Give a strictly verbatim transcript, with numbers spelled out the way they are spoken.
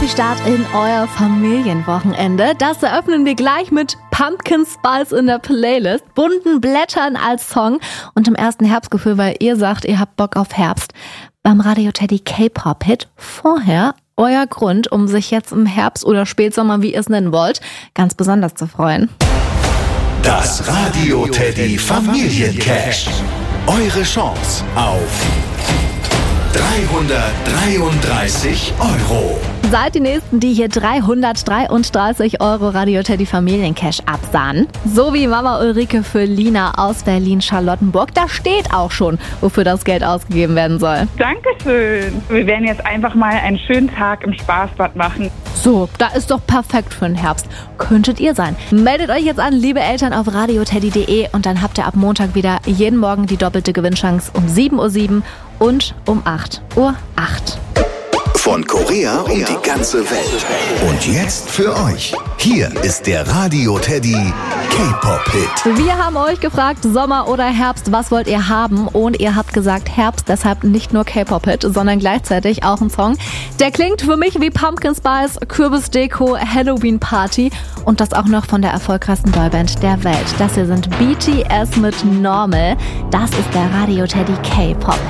viel Start in euer Familienwochenende. Das eröffnen wir gleich mit Pumpkin Spice in der Playlist, bunten Blättern als Song und im ersten Herbstgefühl, weil ihr sagt, ihr habt Bock auf Herbst. Beim Radio Teddy K-Pop-Hit vorher euer Grund, um sich jetzt im Herbst oder Spätsommer, wie ihr es nennen wollt, ganz besonders zu freuen. Das Radio Teddy Familiencash. Eure Chance auf dreihundertdreiunddreißig Euro. Seid die Nächsten, die hier dreihundertdreiunddreißig Euro Radio Teddy Familiencash absahnen. So wie Mama Ulrike für Lina aus Berlin-Charlottenburg. Da steht auch schon, wofür das Geld ausgegeben werden soll. Dankeschön. Wir werden jetzt einfach mal einen schönen Tag im Spaßbad machen. So, da ist doch perfekt für den Herbst. Könntet ihr sein. Meldet euch jetzt an, liebe Eltern, auf radioteddy punkt de und dann habt ihr ab Montag wieder jeden Morgen die doppelte Gewinnchance um sieben Uhr sieben und um acht Uhr acht. Von Korea um die ganze Welt. Und jetzt für euch. Hier ist der Radio Teddy K-Pop-Hit. Wir haben euch gefragt, Sommer oder Herbst, was wollt ihr haben? Und ihr habt gesagt Herbst, deshalb nicht nur K-Pop-Hit, sondern gleichzeitig auch ein Song. Der klingt für mich wie Pumpkin Spice, Kürbisdeko, Halloween-Party und das auch noch von der erfolgreichsten Boyband der Welt. Das hier sind B T S mit Normal. Das ist der Radio Teddy K-Pop.